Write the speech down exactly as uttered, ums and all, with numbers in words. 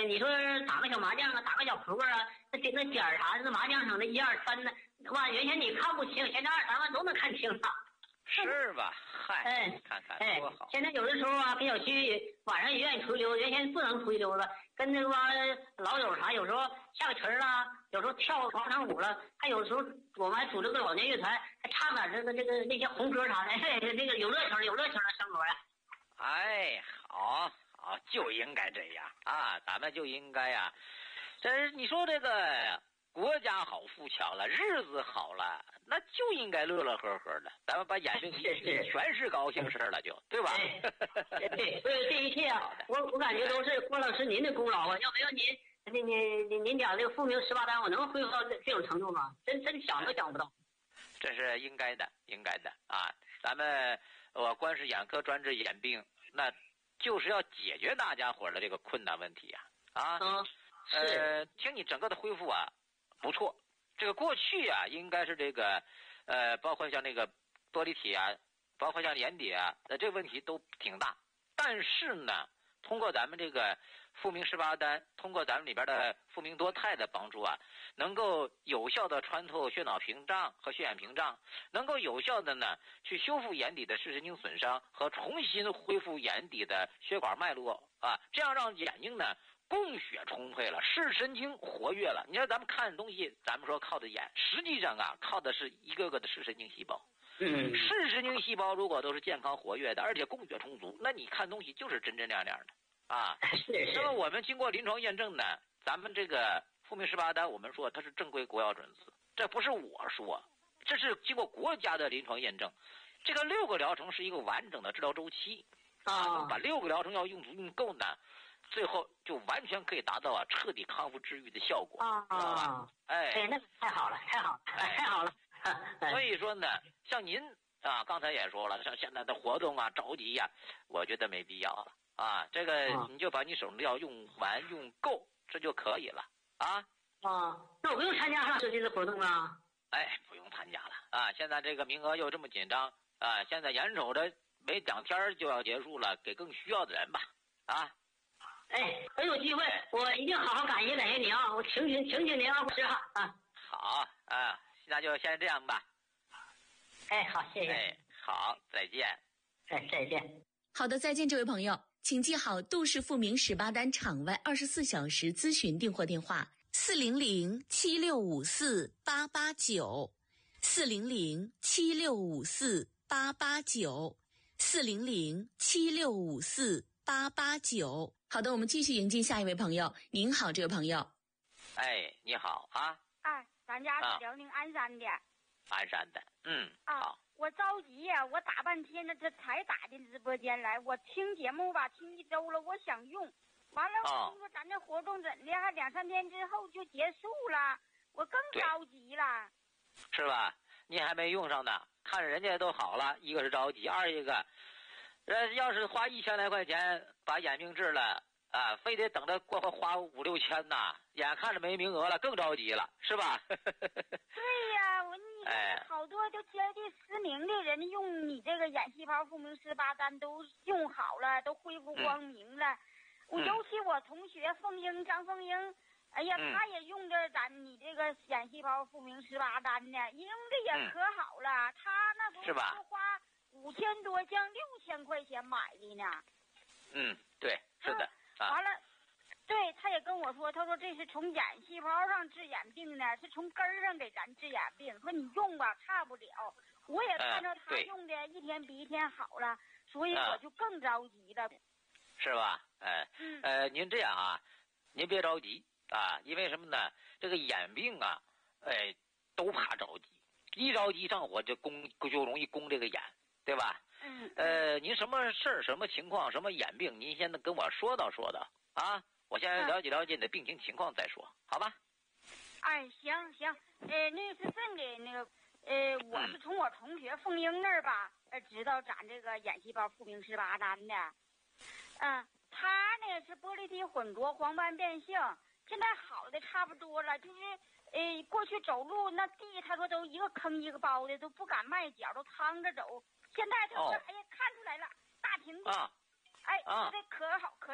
你说打个小麻将啊，打个小扑克啊，那那点儿啥的，那麻将上的一二三的，哇，原先你看不清，现在二三万都能看清了。 是吧？嗨， 哎， 看看哎多好！ 现在有的时候啊，跟小区晚上也愿意出去溜，原先不能出去溜了，跟那帮老友啥，有时候下个棋儿啦，有时候跳广场舞了，还有时候我们还组织个老年乐团，还唱点这个这个那些红歌啥的，哎，这个有热情，有热情的生活呀。 哎，好，好，就应该这样啊，咱们就应该呀、啊。这你说这个。国家好富强了，日子好了，那就应该乐乐呵呵的。咱们把眼睛一闭，全是高兴事了就，就对吧？ 对对，所以这一切啊，我我感觉都是郭老师您的功劳啊！要没有您，您您您您讲这个复明十八单，我能恢复到这这种程度吗？真真想都想不到。 这是应该的，应该的啊！咱们我光是眼科专治眼病，那就是要解决大家伙的这个困难问题呀！啊， 嗯， 呃，听你整个的恢复啊。不错，这个过去啊，应该是这个，呃，包括像那个玻璃体啊，包括像眼底啊，那这个问题都挺大。但是呢，通过咱们这个复明十八单，通过咱们里边的复明多肽的帮助啊，能够有效的穿透血脑屏障和血眼屏障，能够有效的呢去修复眼底的视神经损伤和重新恢复眼底的血管脉络啊，这样让眼睛呢。供血充沛了，视神经活跃了。你看咱们看东西，咱们说靠的眼，实际上啊，靠的是一个个的视神经细胞。 嗯， 视神经细胞如果都是健康活跃的，而且供血充足，那你看东西就是真真亮亮的啊。 是是。 那么我们经过临床验证呢，咱们这个复明十八单，我们说它是正规国药准字，这不是我说，这是经过国家的临床验证。这个六个疗程是一个完整的治疗周期啊，把六个疗程要用足用够呢。最后就完全可以达到啊彻底康复治愈的效果啊啊！ 哎， 哎，那太好了，太好了，哎、太好了。 所以说呢，像您啊，刚才也说了，像现在的活动啊，着急呀、啊，我觉得没必要了啊。这个你就把你手上的药用完用够，这就可以了啊。 啊，那我不用参加了这次活动啊？ 哎，不用参加了啊！现在这个名额又这么紧张啊，现在眼瞅着没两天就要结束了，给更需要的人吧啊。 哎，很有机会，我一定好好感谢感谢您啊！我请请请请您啊，是哈啊。 好啊，那就先这样吧。 哎，好，谢谢。 哎，好，再见。 哎，再见。 好的，再见，这位朋友，请记好杜氏复明十八单场外二十四小时咨询订货电话：四零零七六五四八八九，四零零七六五四八八九，四零零七六五四八八九。好的，我们继续迎接下一位朋友。您好，这位朋友。 哎，你好啊。 哎，咱家是辽宁鞍山的。 鞍山的，嗯， 啊、 好。 我着急呀、啊，我打半天了，这才打进直播间来。我听节目吧，听一周了，我想用。完了，我听说咱这活动怎的，还两三天之后就结束了，我更着急了。 是吧？你还没用上呢，看着人家都好了，一个是着急，二一个。呃，要是花一千来块钱把眼病治了啊，非得等着过花五六千呐，眼看着没名额了，更着急了，是吧？ 对呀，我你哎， 好多就接地失明的人用你这个眼细胞复明十八单都用好了，都恢复光明了。嗯、我尤其我同学凤英张凤英，哎呀， 嗯、 他也用着咱你这个眼细胞复明十八单呢，用的也可好了。嗯、他那时候就花五千多，将六千块钱买的呢。 嗯，对，是的。 嗯、完了，对，他也跟我说，他说这是从眼细胞上治眼病呢，是从根儿上给咱治眼病。说你用吧，差不了。我也看到他用的一天比一天好了，所以我就更着急了。 是吧？哎， 嗯、 呃，您这样啊，您别着急啊，因为什么呢？这个眼病啊，哎，都怕着急，一着急上火就攻就容易攻这个眼。对吧？ 嗯。 呃，您什么事儿、什么情况、什么眼病，您先跟我说道说道啊，我先了解了解你的病情情况再说，好吧？ 哎，行行，呃，那是这的，那个，呃，我是从我同学凤英那儿吧，呃，知道咱这个眼细胞复明十八单的，嗯、呃，他呢是玻璃体混浊黄斑变性，现在好的差不多了，就是。呃，过去走路那地，他说都一个坑一个包的，都不敢迈脚，都趟着走。现在他说，哦、哎呀，看出来了，大平地， 啊、 哎， 啊、 这可好可。